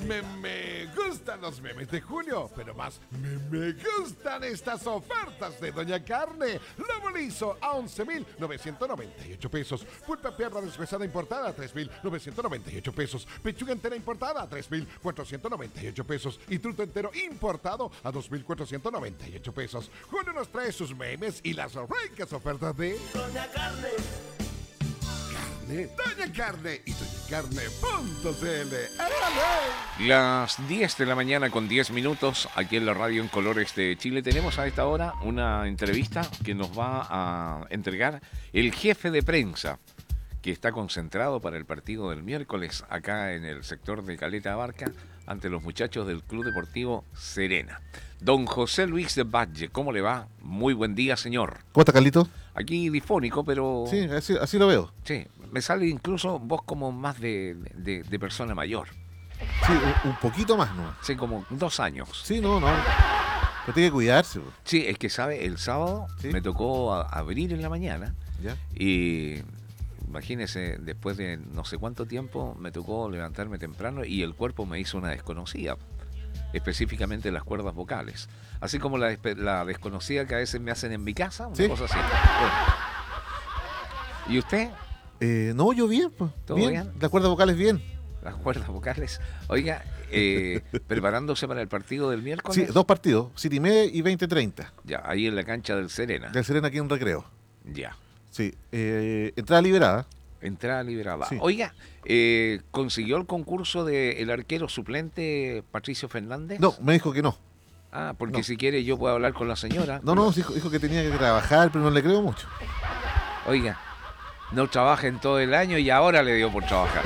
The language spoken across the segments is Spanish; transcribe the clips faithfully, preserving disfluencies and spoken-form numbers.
Me, me gustan los memes de junio, pero más me, me gustan estas ofertas de Doña Carne. Lomo liso a once mil novecientos noventa y ocho pesos. Pulpa perra deshuesada importada a tres mil novecientos noventa y ocho pesos. Pechuga entera importada a tres mil cuatrocientos noventa y ocho pesos. Y truto entero importado a dos mil cuatrocientos noventa y ocho pesos. Julio nos trae sus memes y las ricas ofertas de Doña Carne. Carne, Doña Carne y doña carne punto c l. ¡Éale! Las diez de la mañana con diez minutos, aquí en la radio en Colores de Chile. Tenemos a esta hora una entrevista que nos va a entregar el jefe de prensa, que está concentrado para el partido del miércoles acá en el sector de Caleta Abarca ante los muchachos del Club Deportivo Serena. Don José Luis de Valle, ¿cómo le va? Muy buen día, señor. ¿Cómo está, Carlito? Aquí difónico, pero... Sí, así, así lo veo. Sí, me sale incluso voz como más de, de, de persona mayor. Sí, un, un poquito más, ¿no? Sí, como dos años. Sí, no, no. Pero tiene que cuidarse, bro. Sí, es que, ¿sabe? El sábado ¿Sí? me tocó a- abrir en la mañana ¿Ya? y... Imagínese, después de no sé cuánto tiempo me tocó levantarme temprano y el cuerpo me hizo una desconocida, específicamente las cuerdas vocales. Así como la, despe- la desconocida que a veces me hacen en mi casa, una ¿Sí? cosa así. ¿Y usted? Eh, no, yo bien, pues. ¿Todo bien. bien? Las cuerdas vocales bien. Las cuerdas vocales. Oiga, eh, preparándose para el partido del miércoles. Sí, dos partidos, siete y media y veinte treinta. Ya, ahí en la cancha del Serena. Del Serena aquí en Recreo. Ya. Sí, eh, entrada liberada. Entrada liberada. Sí. Oiga, eh, ¿consiguió el concurso del arquero suplente Patricio Fernández? No, me dijo que no. Ah, porque No. si quiere yo puedo hablar con la señora. No, no, dijo, dijo que tenía que trabajar, pero no le creo mucho. Oiga, no trabaja en todo el año y ahora le dio por trabajar.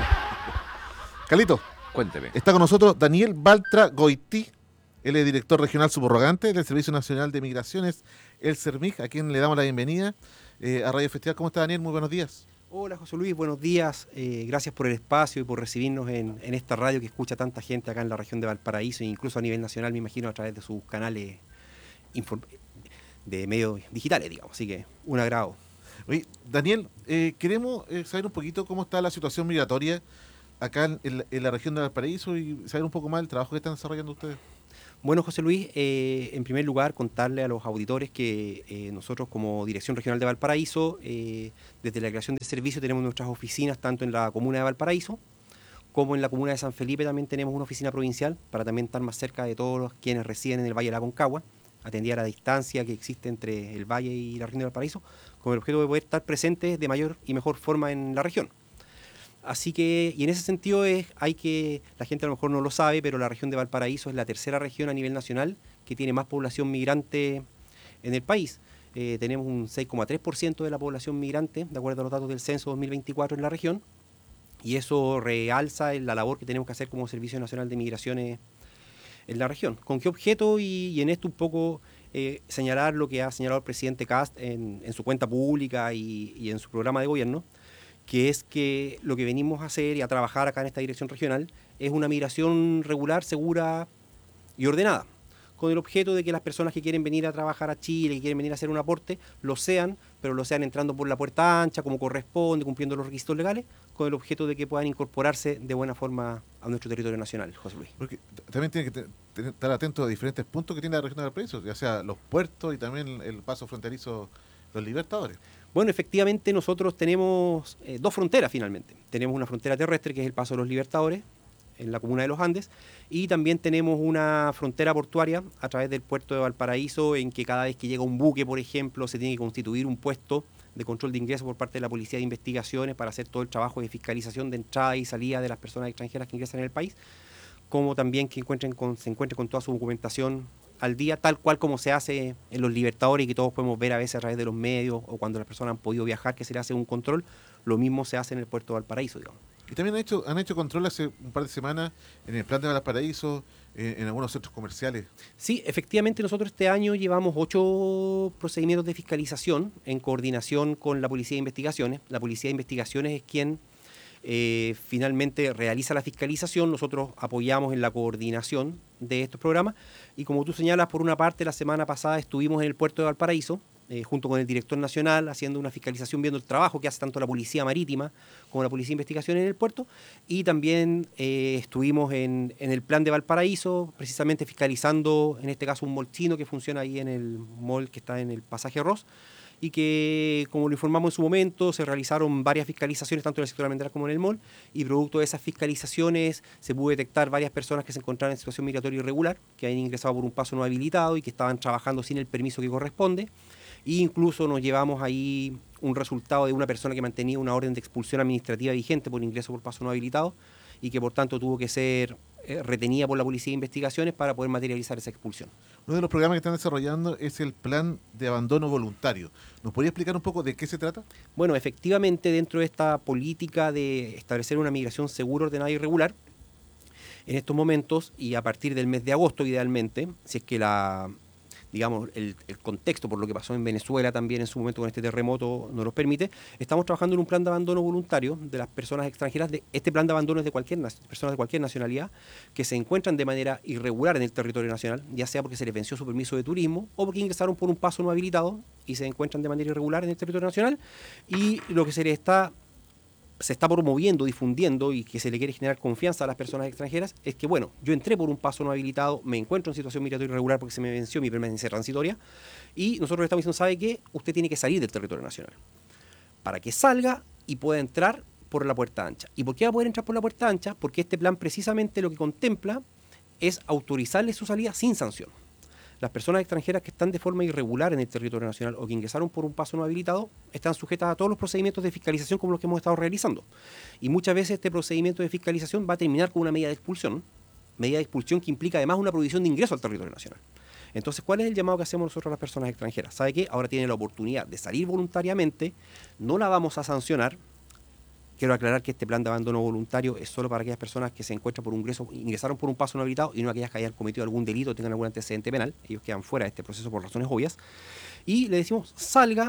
Carlito, Cuénteme. está con nosotros Daniel Baltra Goití. Él es director regional subrogante del Servicio Nacional de Migraciones, el SERMIG, a quien le damos la bienvenida eh, a Radio Festival. ¿Cómo está, Daniel? Muy buenos días. Hola José Luis, buenos días. Eh, gracias por el espacio y por recibirnos en, en esta radio que escucha tanta gente acá en la región de Valparaíso e incluso a nivel nacional, me imagino, a través de sus canales inform- de medios digitales, digamos. Así que un agrado. Oye, Daniel, eh, queremos eh, saber un poquito cómo está la situación migratoria acá en, en la- en la región de Valparaíso y saber un poco más del trabajo que están desarrollando ustedes. Bueno, José Luis, eh, en primer lugar contarle a los auditores que eh, nosotros como Dirección Regional de Valparaíso, eh, desde la creación del servicio tenemos nuestras oficinas tanto en la comuna de Valparaíso como en la comuna de San Felipe también tenemos una oficina provincial para también estar más cerca de todos los quienes residen en el Valle de la Aconcagua, atender a la distancia que existe entre el Valle y la región de Valparaíso, con el objeto de poder estar presentes de mayor y mejor forma en la región. Así que, y en ese sentido es, hay que, la gente a lo mejor no lo sabe, pero la región de Valparaíso es la tercera región a nivel nacional que tiene más población migrante en el país. Eh, tenemos un seis coma tres por ciento de la población migrante, de acuerdo a los datos del censo dos mil veinticuatro en la región, y eso realza la labor que tenemos que hacer como Servicio Nacional de Migraciones en la región. ¿Con qué objeto? Y, y en esto un poco eh, señalar lo que ha señalado el presidente Kast en, en su cuenta pública y, y en su programa de gobierno, que es que lo que venimos a hacer y a trabajar acá en esta dirección regional es una migración regular, segura y ordenada, con el objeto de que las personas que quieren venir a trabajar a Chile, que quieren venir a hacer un aporte, lo sean, pero lo sean entrando por la puerta ancha, como corresponde, cumpliendo los requisitos legales, con el objeto de que puedan incorporarse de buena forma a nuestro territorio nacional, José Luis. Porque t- también tiene que te- tener- estar atento a diferentes puntos que tiene la región de Valparaíso, ya sea los puertos y también el paso fronterizo Los Libertadores. Bueno, efectivamente nosotros tenemos eh, dos fronteras finalmente. Tenemos una frontera terrestre que es el Paso de los Libertadores, en la comuna de Los Andes, y también tenemos una frontera portuaria a través del puerto de Valparaíso, en que cada vez que llega un buque, por ejemplo, se tiene que constituir un puesto de control de ingreso por parte de la Policía de Investigaciones para hacer todo el trabajo de fiscalización de entrada y salida de las personas extranjeras que ingresan en el país, como también que encuentren con, se encuentre con toda su documentación al día, tal cual como se hace en los Libertadores y que todos podemos ver a veces a través de los medios o cuando las personas han podido viajar, que se le hace un control, lo mismo se hace en el puerto de Valparaíso, digamos. Y también han hecho, han hecho control hace un par de semanas en el plan de Valparaíso, en, en algunos centros comerciales. Sí, efectivamente nosotros este año llevamos ocho procedimientos de fiscalización en coordinación con la Policía de Investigaciones. La Policía de Investigaciones es quien eh, finalmente realiza la fiscalización, nosotros apoyamos en la coordinación de estos programas y como tú señalas, por una parte la semana pasada estuvimos en el puerto de Valparaíso eh, junto con el director nacional, haciendo una fiscalización, viendo el trabajo que hace tanto la Policía Marítima como la Policía de Investigación en el puerto. Y también eh, estuvimos en, en el plan de Valparaíso, precisamente fiscalizando, en este caso, un mall chino que funciona ahí en el mall que está en el Pasaje Ross, y que, como lo informamos en su momento, se realizaron varias fiscalizaciones, tanto en el sector ambiental como en el mall, y producto de esas fiscalizaciones se pudo detectar varias personas que se encontraban en situación migratoria irregular, que habían ingresado por un paso no habilitado y que estaban trabajando sin el permiso que corresponde. E incluso nos llevamos ahí un resultado de una persona que mantenía una orden de expulsión administrativa vigente por ingreso por paso no habilitado y que por tanto tuvo que ser eh, retenida por la Policía de Investigaciones para poder materializar esa expulsión. Uno de los programas que están desarrollando es el plan de abandono voluntario. ¿Nos podría explicar un poco de qué se trata? Bueno, efectivamente, dentro de esta política de establecer una migración segura, ordenada y regular, en estos momentos y a partir del mes de agosto, idealmente, si es que la, digamos, el, el contexto por lo que pasó en Venezuela también en su momento con este terremoto nos lo permite, estamos trabajando en un plan de abandono voluntario de las personas extranjeras. De, este plan de abandono es de cualquier personas de cualquier nacionalidad que se encuentran de manera irregular en el territorio nacional, ya sea porque se les venció su permiso de turismo o porque ingresaron por un paso no habilitado y se encuentran de manera irregular en el territorio nacional, y lo que se les está se está promoviendo, difundiendo y que se le quiere generar confianza a las personas extranjeras es que, bueno, yo entré por un paso no habilitado, me encuentro en situación migratoria irregular porque se me venció mi permanencia transitoria, y nosotros le estamos diciendo, ¿sabe qué? Usted tiene que salir del territorio nacional para que salga y pueda entrar por la puerta ancha. ¿Y por qué va a poder entrar por la puerta ancha? Porque este plan precisamente lo que contempla es autorizarle su salida sin sanción. Las personas extranjeras que están de forma irregular en el territorio nacional o que ingresaron por un paso no habilitado están sujetas a todos los procedimientos de fiscalización como los que hemos estado realizando. Y muchas veces este procedimiento de fiscalización va a terminar con una medida de expulsión, medida de expulsión que implica además una prohibición de ingreso al territorio nacional. Entonces, ¿cuál es el llamado que hacemos nosotros a las personas extranjeras? ¿Sabe qué? Ahora tiene la oportunidad de salir voluntariamente, no la vamos a sancionar. Quiero aclarar que este plan de abandono voluntario es solo para aquellas personas que se encuentran por un ingreso, ingresaron por un paso no habilitado y no aquellas que hayan cometido algún delito o tengan algún antecedente penal. Ellos quedan fuera de este proceso por razones obvias. Y le decimos, salga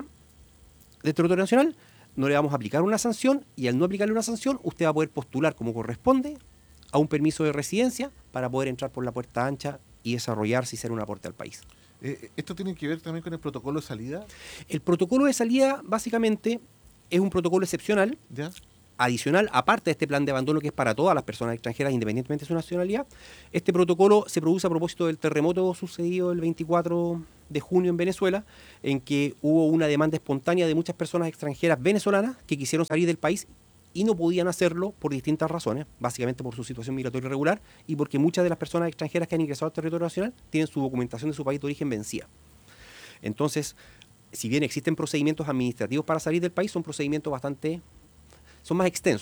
del territorio nacional, no le vamos a aplicar una sanción, y al no aplicarle una sanción, usted va a poder postular como corresponde a un permiso de residencia para poder entrar por la puerta ancha y desarrollarse y ser un aporte al país. Eh, ¿Esto tiene que ver también con el protocolo de salida? El protocolo de salida, básicamente, es un protocolo excepcional, ¿Ya? adicional, aparte de este plan de abandono que es para todas las personas extranjeras independientemente de su nacionalidad. Este protocolo se produce a propósito del terremoto sucedido el veinticuatro de junio en Venezuela, en que hubo una demanda espontánea de muchas personas extranjeras venezolanas que quisieron salir del país y no podían hacerlo por distintas razones, básicamente por su situación migratoria irregular y porque muchas de las personas extranjeras que han ingresado al territorio nacional tienen su documentación de su país de origen vencida. Entonces, si bien existen procedimientos administrativos para salir del país, son procedimientos bastante... son más extensos.